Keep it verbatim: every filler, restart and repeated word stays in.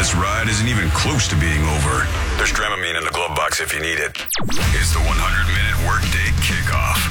This ride isn't even close to being over. There's Dramamine in the glove box if you need it. It's the one hundred minute workday kickoff.